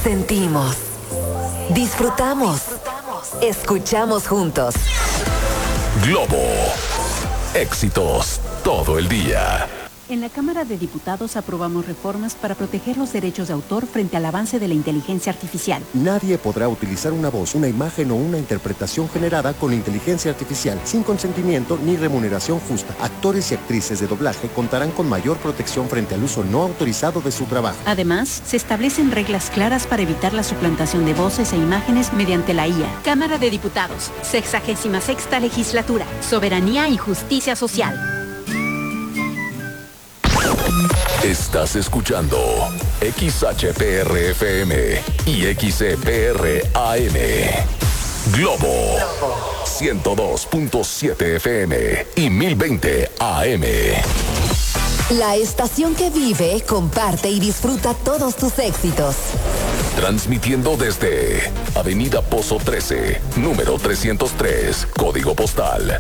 Sentimos, disfrutamos, escuchamos juntos. Globo, éxitos todo el día. En la Cámara de Diputados aprobamos reformas para proteger los derechos de autor frente al avance de la inteligencia artificial. Nadie podrá utilizar una voz, una imagen o una interpretación generada con inteligencia artificial sin consentimiento ni remuneración justa. Actores y actrices de doblaje contarán con mayor protección frente al uso no autorizado de su trabajo. Además, se establecen reglas claras para evitar la suplantación de voces e imágenes mediante la IA. Cámara de Diputados, 66ª Legislatura, Soberanía y Justicia Social. Estás escuchando XHPR-FM y XCPR-AM. Globo 102.7 FM y 1020 AM. La estación que vive, comparte y disfruta todos tus éxitos. Transmitiendo desde Avenida Pozo 13, número 303, código postal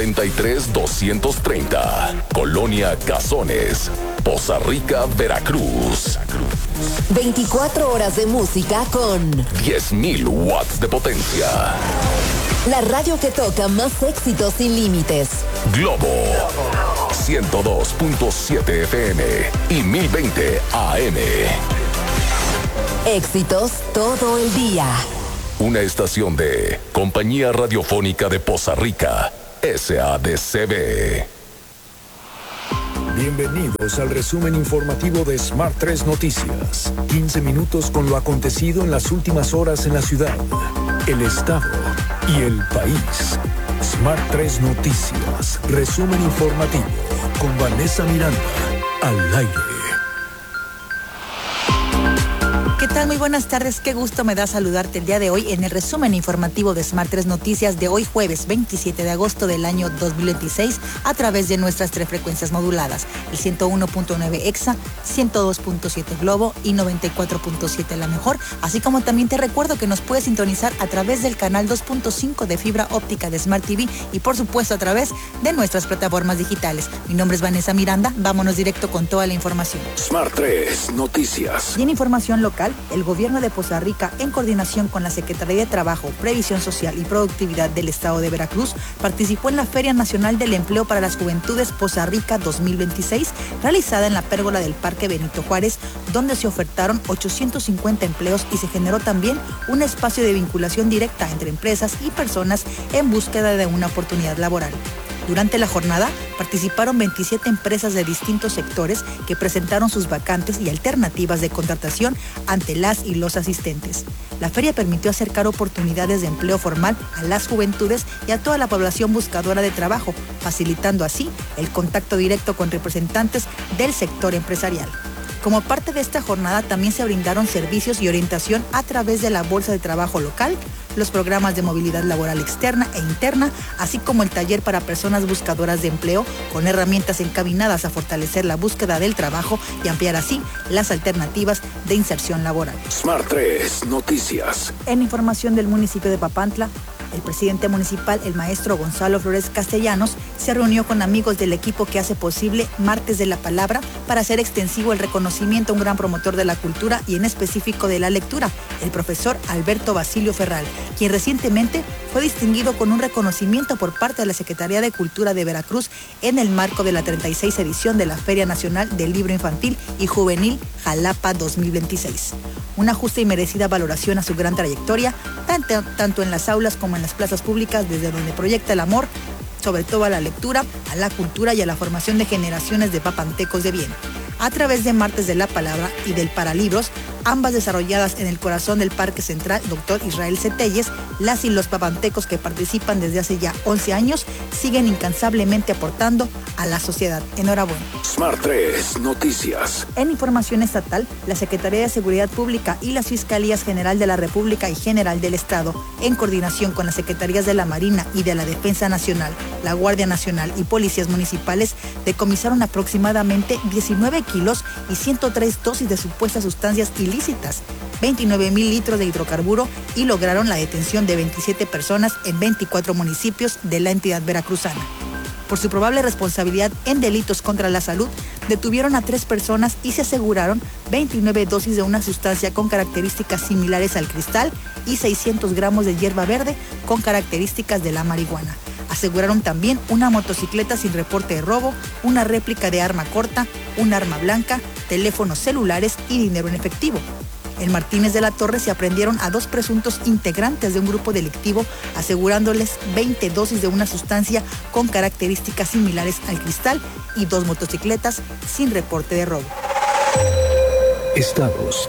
93230, Colonia Cazones, Poza Rica, Veracruz. 24 horas de música con 10.000 watts de potencia. La radio que toca más éxitos sin límites. Globo 102.7 FM y 1020 AM. Éxitos todo el día. Una estación de Compañía Radiofónica de Poza Rica, SADCB. Bienvenidos al resumen informativo de Smart 3 Noticias. 15 minutos con lo acontecido en las últimas horas en la ciudad, el estado y el país. Smart 3 Noticias, resumen informativo con Vanessa Miranda, al aire. ¿Qué tal? Muy buenas tardes. Qué gusto me da saludarte el día de hoy en el resumen informativo de Smart 3 Noticias de hoy jueves 27 de agosto del año 2026 a través de nuestras 3 frecuencias moduladas, el 101.9 EXA, 102.7 Globo y 94.7 La Mejor, así como también te recuerdo que nos puedes sintonizar a través del canal 2.5 de fibra óptica de Smart TV y por supuesto a través de nuestras plataformas digitales. Mi nombre es Vanessa Miranda, vámonos directo con toda la información. Smart 3 Noticias. Y en información local, el gobierno de Poza Rica, en coordinación con la Secretaría de Trabajo, Previsión Social y Productividad del Estado de Veracruz, participó en la Feria Nacional del Empleo para las Juventudes Poza Rica 2026, realizada en la pérgola del Parque Benito Juárez, donde se ofertaron 850 empleos y se generó también un espacio de vinculación directa entre empresas y personas en búsqueda de una oportunidad laboral. Durante la jornada participaron 27 empresas de distintos sectores que presentaron sus vacantes y alternativas de contratación ante las y los asistentes. La feria permitió acercar oportunidades de empleo formal a las juventudes y a toda la población buscadora de trabajo, facilitando así el contacto directo con representantes del sector empresarial. Como parte de esta jornada también se brindaron servicios y orientación a través de la Bolsa de Trabajo local, los programas de movilidad laboral externa e interna, así como el taller para personas buscadoras de empleo con herramientas encaminadas a fortalecer la búsqueda del trabajo y ampliar así las alternativas de inserción laboral. Smart 3 Noticias. En información del municipio de Papantla, el presidente municipal, el maestro Gonzalo Flores Castellanos, se reunió con amigos del equipo que hace posible Martes de la Palabra para hacer extensivo el reconocimiento a un gran promotor de la cultura y en específico de la lectura, el profesor Alberto Basilio Ferral, quien recientemente fue distinguido con un reconocimiento por parte de la Secretaría de Cultura de Veracruz en el marco de la 36 edición de la Feria Nacional del Libro Infantil y Juvenil Jalapa 2026. Una justa y merecida valoración a su gran trayectoria, tanto en las aulas como en las plazas públicas, desde donde proyecta el amor, sobre todo a la lectura, a la cultura y a la formación de generaciones de papantecos de bien. A través de Martes de la Palabra y del Paralibros, ambas desarrolladas en el corazón del Parque Central Dr. Israel Cetelles, las y los papantecos que participan desde hace ya 11 años siguen incansablemente aportando a la sociedad. Enhorabuena. Smart 3 Noticias. En información estatal, la Secretaría de Seguridad Pública y las Fiscalías General de la República y General del Estado, en coordinación con las Secretarías de la Marina y de la Defensa Nacional, la Guardia Nacional y policías municipales, decomisaron aproximadamente 19 kilos y 103 dosis de supuestas sustancias ilícitas, 29,000 litros de hidrocarburo y lograron la detención de 27 personas en 24 municipios de la entidad veracruzana. Por su probable responsabilidad en delitos contra la salud, Detuvieron a 3 personas y se aseguraron 29 dosis de una sustancia con características similares al cristal y 600 gramos de hierba verde con características de la marihuana. Aseguraron también una motocicleta sin reporte de robo, una réplica de arma corta, un arma blanca, teléfonos celulares y dinero en efectivo. En Martínez de la Torre se aprendieron a 2 presuntos integrantes de un grupo delictivo, asegurándoles 20 dosis de una sustancia con características similares al cristal y 2 motocicletas sin reporte de robo. Estados.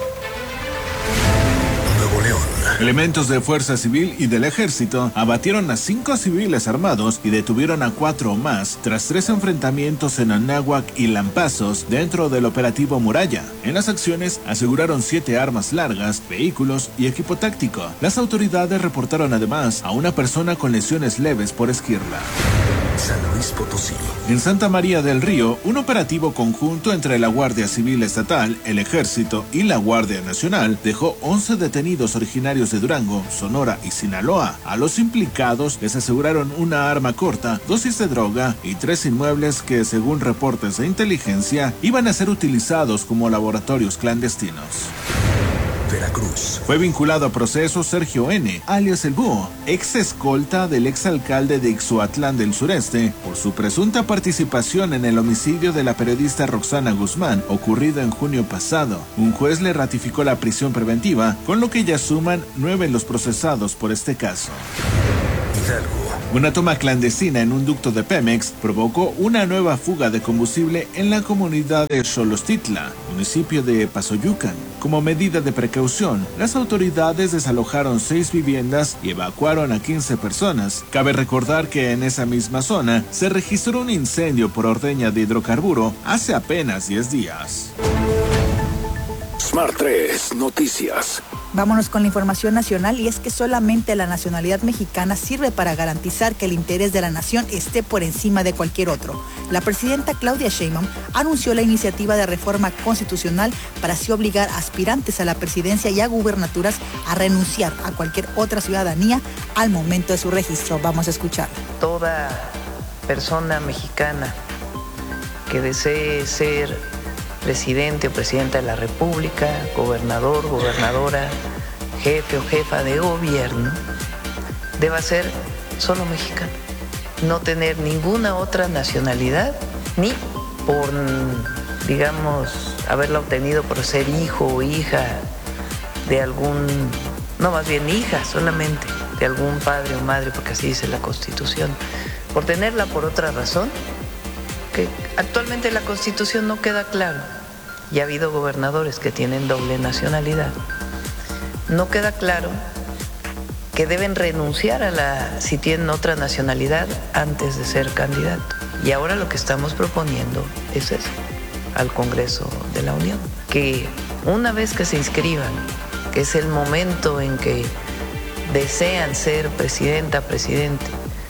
Nuevo León. Elementos de Fuerza Civil y del Ejército abatieron a 5 civiles armados y detuvieron a 4 más tras 3 enfrentamientos en Anáhuac y Lampazos dentro del operativo Muralla. En las acciones aseguraron 7 armas largas, vehículos y equipo táctico. Las autoridades reportaron además a una persona con lesiones leves por esquirla. San Luis Potosí. En Santa María del Río, un operativo conjunto entre la Guardia Civil Estatal, el Ejército y la Guardia Nacional dejó 11 detenidos originarios de Durango, Sonora y Sinaloa. A los implicados les aseguraron una arma corta, dosis de droga y 3 inmuebles que, según reportes de inteligencia, iban a ser utilizados como laboratorios clandestinos. Veracruz. Fue vinculado a proceso Sergio N., alias El Búho, ex escolta del exalcalde de Ixhuatlán del Sureste, por su presunta participación en el homicidio de la periodista Roxana Guzmán, ocurrido en junio pasado. Un juez le ratificó la prisión preventiva, con lo que ya suman 9 los procesados por este caso. Hidalgo. Una toma clandestina en un ducto de Pemex provocó una nueva fuga de combustible en la comunidad de Xolostitla, municipio de Pasoyucan. Como medida de precaución, las autoridades desalojaron 6 viviendas y evacuaron a 15 personas. Cabe recordar que en esa misma zona se registró un incendio por ordeña de hidrocarburo hace apenas 10 días. Smart 3 Noticias. Vámonos con la información nacional, y es que solamente la nacionalidad mexicana sirve para garantizar que el interés de la nación esté por encima de cualquier otro. La presidenta Claudia Sheinbaum anunció la iniciativa de reforma constitucional para así obligar a aspirantes a la presidencia y a gubernaturas a renunciar a cualquier otra ciudadanía al momento de su registro. Vamos a escucharla. Toda persona mexicana que desee ser presidente o presidenta de la República, gobernador, gobernadora, jefe o jefa de gobierno, deba ser solo mexicano, no tener ninguna otra nacionalidad, ni por, digamos, haberla obtenido por ser hijo o hija de algún, no, más bien hija solamente, de algún padre o madre, porque así dice la Constitución, por tenerla por otra razón, que actualmente en la Constitución no queda claro, y ha habido gobernadores que tienen doble nacionalidad. No queda claro que deben renunciar si tienen otra nacionalidad antes de ser candidato. Y ahora lo que estamos proponiendo es eso, al Congreso de la Unión, que una vez que se inscriban, que es el momento en que desean ser presidenta, presidente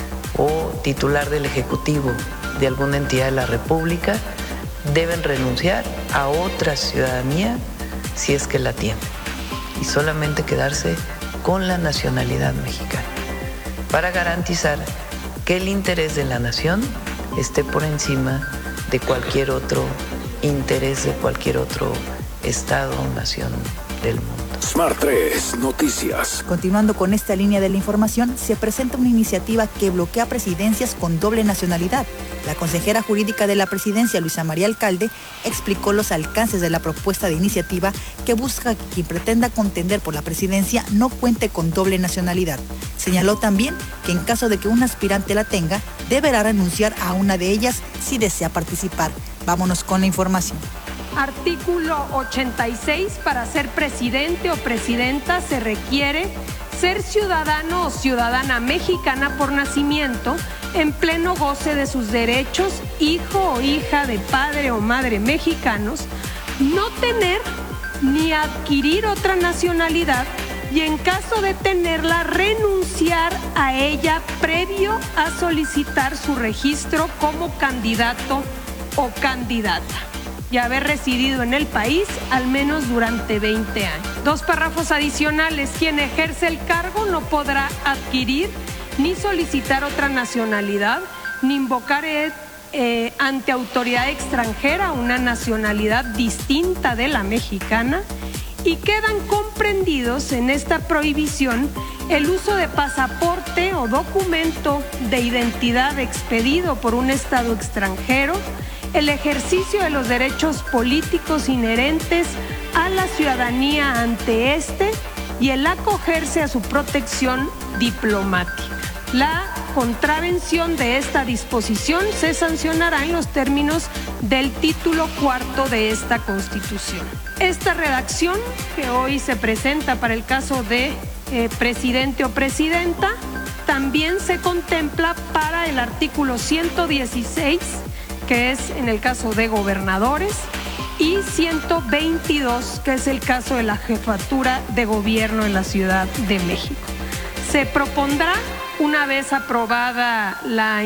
o titular del Ejecutivo de alguna entidad de la República, deben renunciar a otra ciudadanía si es que la tienen y solamente quedarse con la nacionalidad mexicana para garantizar que el interés de la nación esté por encima de cualquier otro interés de cualquier otro estado o nación del mundo. Smart 3 Noticias. Continuando con esta línea de la información, se presenta una iniciativa que bloquea presidencias con doble nacionalidad. La consejera jurídica de la presidencia, Luisa María Alcalde, explicó los alcances de la propuesta de iniciativa que busca que quien pretenda contender por la presidencia no cuente con doble nacionalidad. Señaló también que en caso de que un aspirante la tenga, deberá renunciar a una de ellas si desea participar. Vámonos con la información. Artículo 86. Para ser presidente o presidenta se requiere ser ciudadano o ciudadana mexicana por nacimiento, en pleno goce de sus derechos, hijo o hija de padre o madre mexicanos, no tener ni adquirir otra nacionalidad y en caso de tenerla renunciar a ella previo a solicitar su registro como candidato o candidata y haber residido en el país al menos durante 20 años. 2 párrafos adicionales. Quien ejerce el cargo no podrá adquirir ni solicitar otra nacionalidad, ni invocar ante autoridad extranjera una nacionalidad distinta de la mexicana, y quedan comprendidos en esta prohibición el uso de pasaporte o documento de identidad expedido por un Estado extranjero, el ejercicio de los derechos políticos inherentes a la ciudadanía ante este y el acogerse a su protección diplomática. La contravención de esta disposición se sancionará en los términos del título cuarto de esta Constitución. Esta redacción que hoy se presenta para el caso de presidente o presidenta también se contempla para el artículo 116, que es en el caso de gobernadores, y 122, que es el caso de la jefatura de gobierno en la Ciudad de México. Se propondrá, una vez aprobada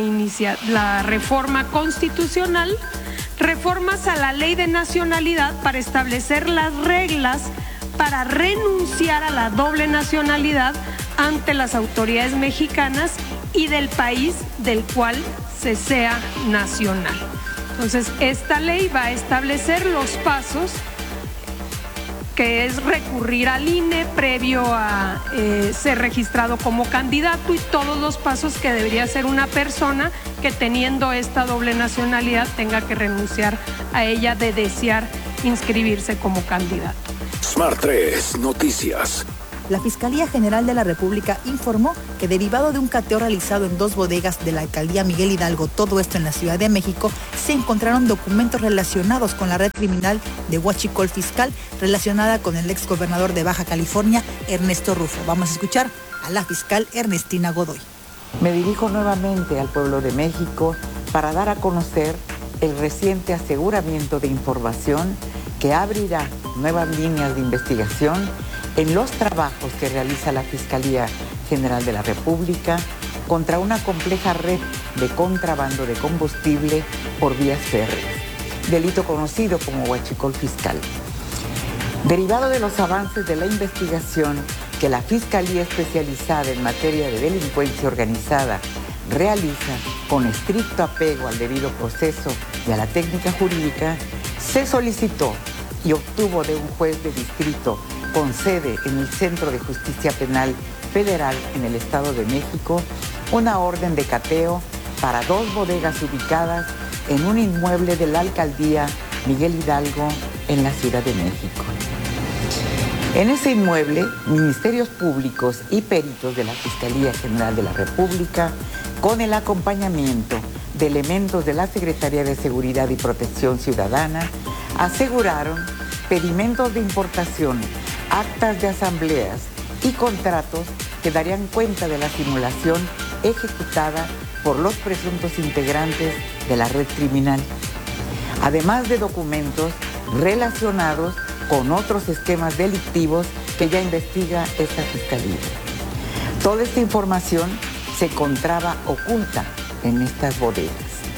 la reforma constitucional, reformas a la Ley de Nacionalidad para establecer las reglas para renunciar a la doble nacionalidad ante las autoridades mexicanas y del país del cual se sea nacional. Entonces, esta ley va a establecer los pasos, que es recurrir al INE previo a ser registrado como candidato, y todos los pasos que debería hacer una persona que, teniendo esta doble nacionalidad, tenga que renunciar a ella de desear inscribirse como candidato. Smart 3 Noticias. La Fiscalía General de la República informó que, derivado de un cateo realizado en 2 bodegas de la alcaldía Miguel Hidalgo, todo esto en la Ciudad de México, se encontraron documentos relacionados con la red criminal de Huachicol Fiscal relacionada con el exgobernador de Baja California, Ernesto Rufo. Vamos a escuchar a la fiscal Ernestina Godoy. Me dirijo nuevamente al pueblo de México para dar a conocer el reciente aseguramiento de información que abrirá nuevas líneas de investigación en los trabajos que realiza la Fiscalía General de la República contra una compleja red de contrabando de combustible por vías férreas, delito conocido como Huachicol Fiscal. Derivado de los avances de la investigación que la Fiscalía Especializada en Materia de Delincuencia Organizada realiza con estricto apego al debido proceso y a la técnica jurídica, se solicitó y obtuvo de un juez de distrito con sede en el Centro de Justicia Penal Federal en el Estado de México una orden de cateo para 2 bodegas ubicadas en un inmueble de la alcaldía Miguel Hidalgo en la Ciudad de México. En ese inmueble, ministerios públicos y peritos de la Fiscalía General de la República, con el acompañamiento de elementos de la Secretaría de Seguridad y Protección Ciudadana, aseguraron pedimentos de importación, actas de asambleas y contratos que darían cuenta de la simulación ejecutada por los presuntos integrantes de la red criminal, además de documentos relacionados con otros esquemas delictivos que ya investiga esta fiscalía. Toda esta información se encontraba oculta en estas bodegas.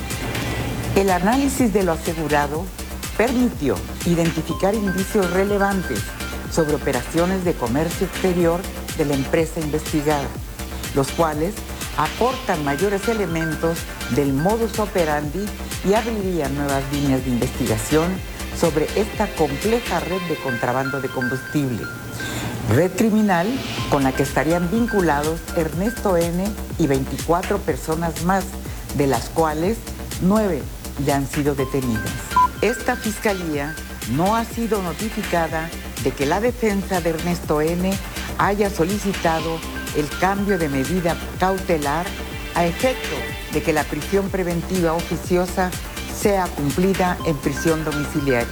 El análisis de lo asegurado permitió identificar indicios relevantes sobre operaciones de comercio exterior de la empresa investigada, los cuales aportan mayores elementos del modus operandi y abrirían nuevas líneas de investigación sobre esta compleja red de contrabando de combustible, red criminal con la que estarían vinculados Ernesto N. y 24 personas más, de las cuales 9 ya han sido detenidas. Esta fiscalía no ha sido notificada de que la defensa de Ernesto N. haya solicitado el cambio de medida cautelar a efecto de que la prisión preventiva oficiosa sea cumplida en prisión domiciliaria.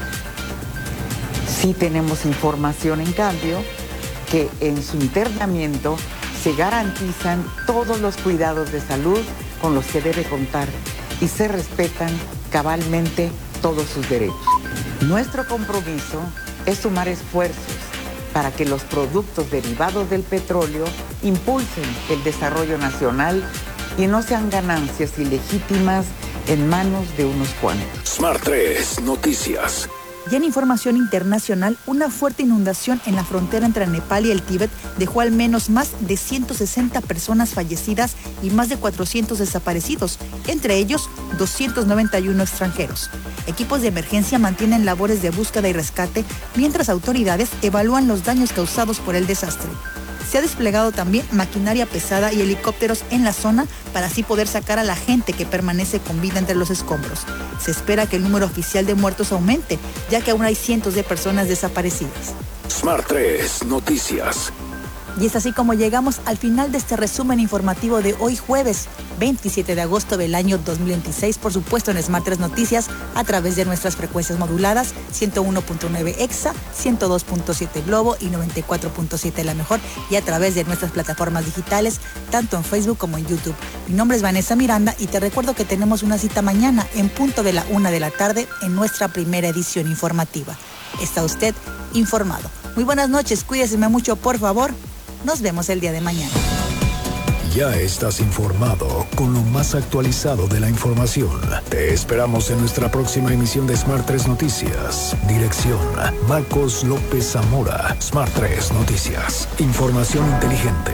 Sí tenemos información, en cambio, que en su internamiento se garantizan todos los cuidados de salud con los que debe contar y se respetan cabalmente todos sus derechos. Nuestro compromiso es sumar esfuerzos para que los productos derivados del petróleo impulsen el desarrollo nacional y no sean ganancias ilegítimas en manos de unos cuantos. Smart 3 Noticias. Y en información internacional, una fuerte inundación en la frontera entre Nepal y el Tíbet dejó al menos más de 160 personas fallecidas y más de 400 desaparecidos, entre ellos 291 extranjeros. Equipos de emergencia mantienen labores de búsqueda y rescate, mientras autoridades evalúan los daños causados por el desastre. Se ha desplegado también maquinaria pesada y helicópteros en la zona para así poder sacar a la gente que permanece con vida entre los escombros. Se espera que el número oficial de muertos aumente, ya que aún hay cientos de personas desaparecidas. Smart 3 Noticias. Y es así como llegamos al final de este resumen informativo de hoy jueves 27 de agosto del año 2026, por supuesto en Smart 3 Noticias, a través de nuestras frecuencias moduladas, 101.9 EXA, 102.7 Globo y 94.7 La Mejor, y a través de nuestras plataformas digitales, tanto en Facebook como en YouTube. Mi nombre es Vanessa Miranda y te recuerdo que tenemos una cita mañana en punto de la 1 de la tarde en nuestra primera edición informativa. Está usted informado. Muy buenas noches, cuídese mucho, por favor. Nos vemos el día de mañana. Ya estás informado con lo más actualizado de la información. Te esperamos en nuestra próxima emisión de Smart 3 Noticias. Dirección: Marcos López Zamora. Smart 3 Noticias. Información inteligente.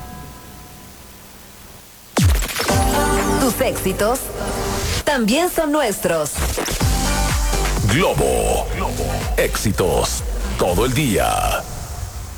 Tus éxitos también son nuestros. Globo. Éxitos todo el día.